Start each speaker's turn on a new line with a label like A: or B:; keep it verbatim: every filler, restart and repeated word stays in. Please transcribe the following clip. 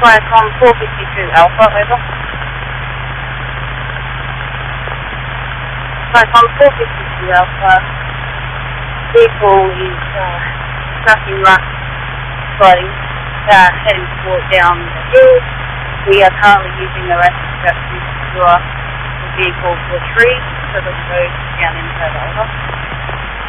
A: Viacom four fifty-two Alpha, over. Viacom four fifty-two Alpha. Vehicle is uh, nothing right, sliding, uh, heading toward down the hill. We are currently using the rapid strap to secure the vehicle to a tree so that it goes down in further, over.